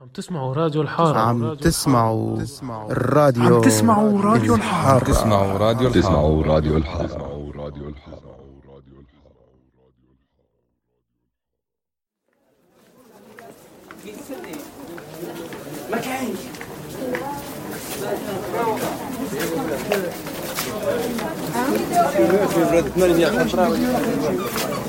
عم تسمعوا راديو الحارة. عم تسمعوا الراديو. عم تسمعوا راديو الحارة. تسمعوا راديو الحارة. تسمعوا راديو الحارة. مكان